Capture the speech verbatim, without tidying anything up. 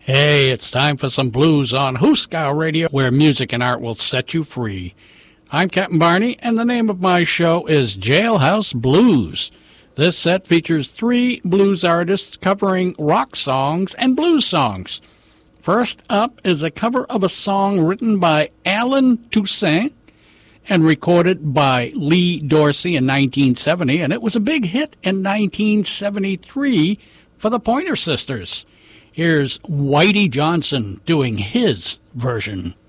Hey, it's time for some blues on Hooskow Radio, where music and art will set you free. I'm Captain Barney, and the name of my show is Jailhouse Blues. This set features three blues artists covering rock songs and blues songs. First up is a cover of a song written by Allen Toussaint and recorded by Lee Dorsey in nineteen seventy, and it was a big hit in nineteen seventy-three for the Pointer Sisters. Here's Whitey Johnson doing his version.